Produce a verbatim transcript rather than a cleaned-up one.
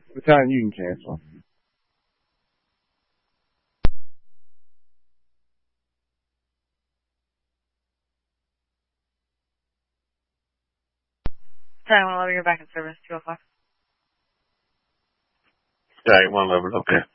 Battalion, you can cancel. Battalion one eleven, you're back in service, two oh five. Battalion one eleven, okay.